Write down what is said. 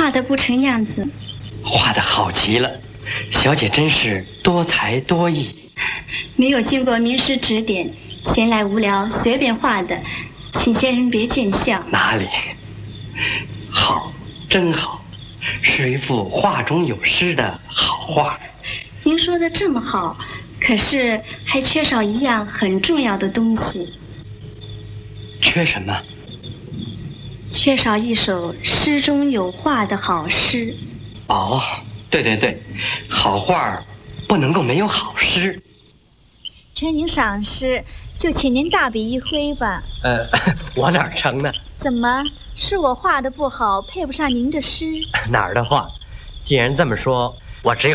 画的不成样子。 画的好极了，小姐真是多才多艺。 没有经过名师指点，闲来无聊随便画的，请先生别见笑。 哪里？好，真好，是一幅画中有诗的好画。 您说的这么好，可是还缺少一样很重要的东西。 缺什么？ 缺少一首诗中有画的好诗。 哦，对对对，好画不能够没有好诗。 承您赏识，就请您大笔一挥吧。 我哪儿成呢？ 怎么是我画的不好，配不上您的诗？ 哪儿的话，既然这么说，我只有